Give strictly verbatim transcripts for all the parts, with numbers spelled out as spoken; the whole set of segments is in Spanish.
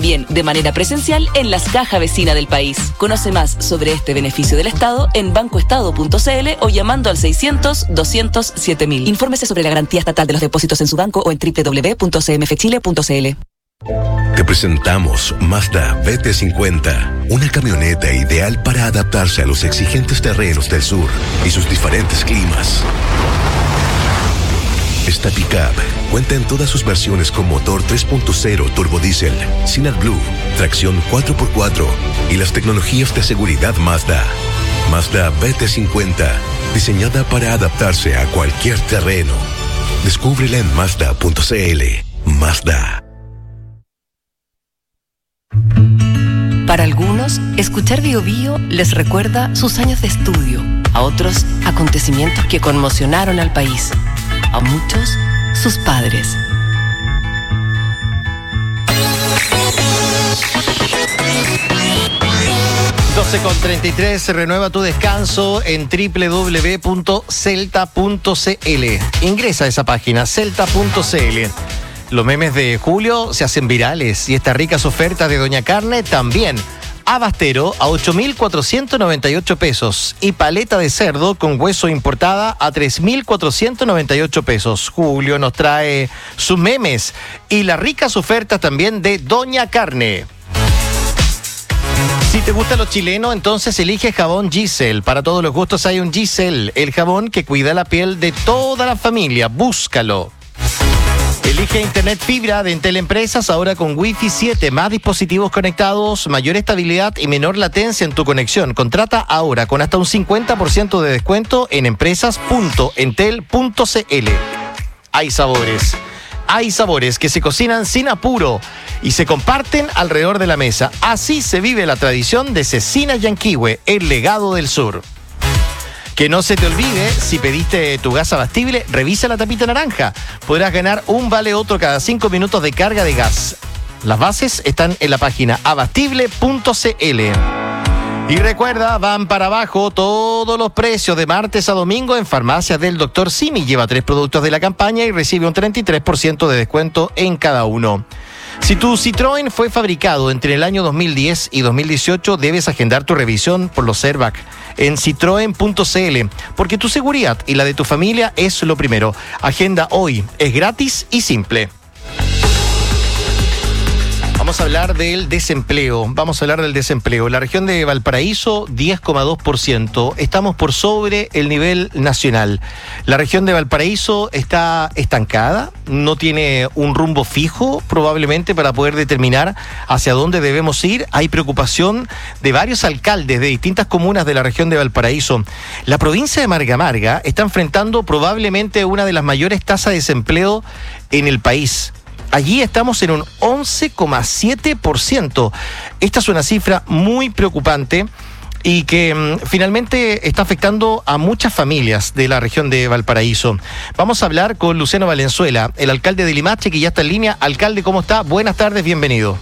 también de manera presencial en las cajas vecinas del país. Conoce más sobre este beneficio del Estado en bancoestado punto c l o llamando al seiscientos, doscientos, siete mil. Infórmese sobre la garantía estatal de los depósitos en su banco o en doble u doble u doble u punto c m f chile punto c l. Te presentamos Mazda B T cincuenta, una camioneta ideal para adaptarse a los exigentes terrenos del sur y sus diferentes climas. Esta pickup cuenta en todas sus versiones con motor tres punto cero turbodiesel, sin AdBlue, tracción cuatro por cuatro y las tecnologías de seguridad Mazda. Mazda B T cincuenta, diseñada para adaptarse a cualquier terreno. Descúbrela en mazda punto c l. Mazda. Para algunos, escuchar Bio Bio les recuerda sus años de estudio, a otros, acontecimientos que conmocionaron al país, a muchos, sus padres. doce con treinta y tres, renueva tu descanso en doble u doble u doble u punto celta punto c l. Ingresa a esa página, celta punto c l. Los memes de julio se hacen virales y estas ricas ofertas de Doña Carne también. Abastero a ocho mil cuatrocientos noventa y ocho pesos y paleta de cerdo con hueso importada a tres mil cuatrocientos noventa y ocho pesos. Julio nos trae sus memes y las ricas ofertas también de Doña Carne. Si te gusta lo chileno, entonces elige jabón Giselle. Para todos los gustos hay un Giselle, el jabón que cuida la piel de toda la familia. Búscalo. Elige Internet Fibra de Entel Empresas, ahora con Wi-Fi siete, más dispositivos conectados, mayor estabilidad y menor latencia en tu conexión. Contrata ahora con hasta un cincuenta por ciento de descuento en empresas punto entel punto c l. Hay sabores. Hay sabores que se cocinan sin apuro y se comparten alrededor de la mesa. Así se vive la tradición de Cecina Yanquihue, el legado del sur. Que no se te olvide, si pediste tu gas abastible, revisa la tapita naranja. Podrás ganar un vale otro cada cinco minutos de carga de gas. Las bases están en la página abastible punto c l. Y recuerda, van para abajo todos los precios de martes a domingo en Farmacias del doctor Simi. Lleva tres productos de la campaña y recibe un treinta y tres por ciento de descuento en cada uno. Si tu Citroën fue fabricado entre el año dos mil diez y dos mil dieciocho, debes agendar tu revisión por los Airbags en citroen punto c l, porque tu seguridad y la de tu familia es lo primero. Agenda hoy, es gratis y simple. Vamos a hablar del desempleo. Vamos a hablar del desempleo. La región de Valparaíso, diez coma dos por ciento. Estamos por sobre el nivel nacional. La región de Valparaíso está estancada, no tiene un rumbo fijo probablemente para poder determinar hacia dónde debemos ir. Hay preocupación de varios alcaldes de distintas comunas de la región de Valparaíso. La provincia de Marga Marga está enfrentando probablemente una de las mayores tasas de desempleo en el país. Allí estamos en un once coma siete por ciento. Esta es una cifra muy preocupante y que mmm, finalmente está afectando a muchas familias de la región de Valparaíso. Vamos a hablar con Luciano Valenzuela, el alcalde de Limache, que ya está en línea. Alcalde, ¿cómo está? Buenas tardes, bienvenido.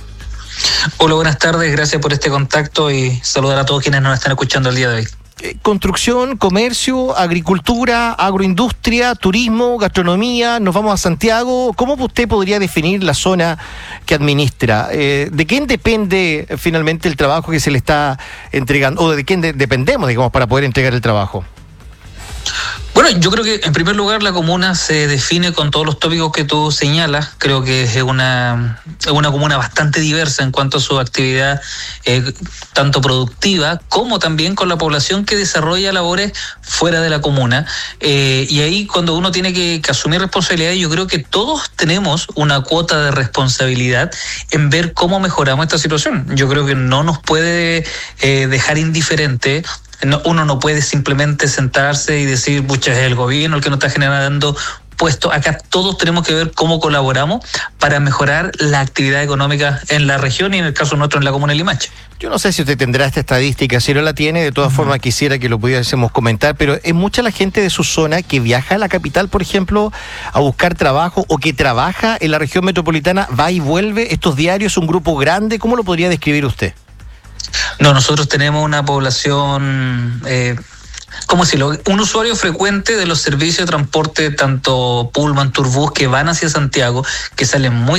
Hola, buenas tardes, gracias por este contacto y saludar a todos quienes nos están escuchando el día de hoy. Construcción, comercio, agricultura, agroindustria, turismo, gastronomía, nos vamos a Santiago. ¿Cómo usted podría definir la zona que administra? Eh, ¿De quién depende finalmente el trabajo que se le está entregando? ¿O de quién de- dependemos, digamos, para poder entregar el trabajo? Bueno, yo creo que en primer lugar la comuna se define con todos los tópicos que tú señalas. Creo que es una, es una comuna bastante diversa en cuanto a su actividad, eh, tanto productiva como también con la población que desarrolla labores fuera de la comuna. Eh, y ahí cuando uno tiene que, que asumir responsabilidades, yo creo que todos tenemos una cuota de responsabilidad en ver cómo mejoramos esta situación. Yo creo que no nos puede eh, dejar indiferente. No, uno no puede simplemente sentarse y decir, pucha, es el gobierno el que nos está generando puestos. Acá todos tenemos que ver cómo colaboramos para mejorar la actividad económica en la región y en el caso nuestro en la comuna de Limache. Yo no sé si usted tendrá esta estadística, si no la tiene, de todas uh-huh. formas quisiera que lo pudiésemos comentar, pero es mucha la gente de su zona que viaja a la capital, por ejemplo, a buscar trabajo o que trabaja en la región metropolitana, va y vuelve. Estos diarios, un grupo grande, ¿cómo lo podría describir usted? No, nosotros tenemos una población, eh, ¿cómo decirlo? Un usuario frecuente de los servicios de transporte, tanto Pullman, Turbús, que van hacia Santiago, que salen muy